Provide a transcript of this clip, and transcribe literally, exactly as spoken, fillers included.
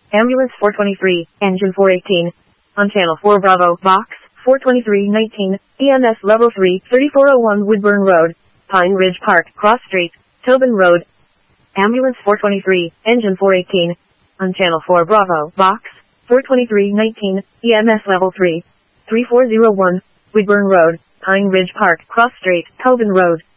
Ambulance four twenty-three, engine four eighteen. On channel four Bravo, box, four twenty-three nineteen, E M S level three, thirty-four oh one Woodburn Road, Pine Ridge Park, Cross Street, Tobin Road. Ambulance four twenty-three, engine four eighteen. On channel four Bravo, box, four twenty-three nineteen, E M S level three, thirty-four oh one, Woodburn Road, Pine Ridge Park, Cross Street, Tobin Road.